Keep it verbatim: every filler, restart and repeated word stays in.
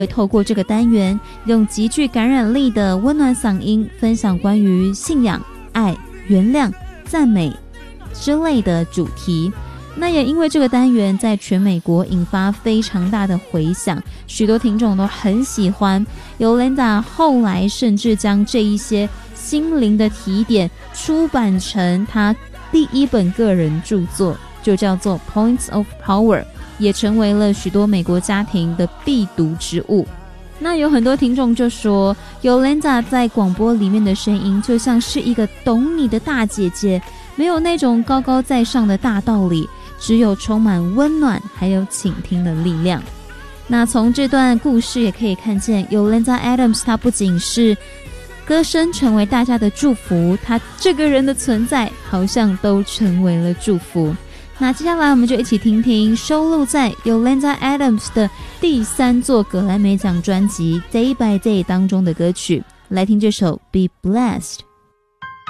会透过这个单元，用极具感染力的温暖嗓音，分享关于信仰、爱、原谅、赞美之类的主题。那也因为这个单元在全美国引发非常大的回响，许多听众都很喜欢。Yolanda 后来甚至将这一些心灵的提点出版成他第一本个人著作，就叫做 Points of Power， 也成为了许多美国家庭的必读之物。那有很多听众就说 Yolanda 在广播里面的声音就像是一个懂你的大姐姐，没有那种高高在上的大道理，只有充满温暖还有倾听的力量。那从这段故事也可以看见 Yolanda Adams 她不仅是歌声成为大家的祝福，她这个人的存在好像都成为了祝福。那接下来我们就一起听听收录在 Yolanda Adams 的第三座格莱美奖专辑 Day by Day 当中的歌曲，来听这首 Be Blessed。